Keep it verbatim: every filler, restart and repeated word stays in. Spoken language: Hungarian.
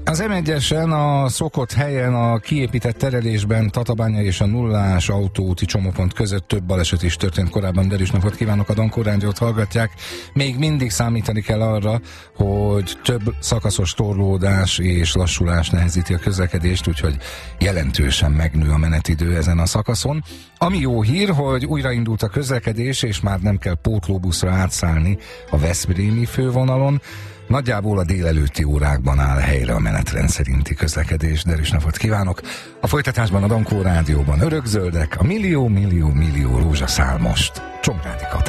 Az em egyesen a szokott helyen a kiépített terelésben Tatabánya és a nullás autóúti csomópont között több baleset is történt korábban. Derűs napot kívánok, a Dankó Rádiót hallgatják. Még mindig számítani kell arra, hogy több szakaszos torlódás és lassulás nehezíti a közlekedést, úgyhogy jelentősen megnő a menetidő ezen a szakaszon. Ami jó hír, hogy újraindult a közlekedés, és már nem kell pótlóbuszra átszállni a veszprémi fővonalon. Nagyjából a délelőtti órákban áll helyre a menetrend szerinti közlekedés. Derűs napot kívánok! A folytatásban a Dankó Rádióban örökzöldek, a millió, millió, millió rózsaszál most. Csongrádi Katán.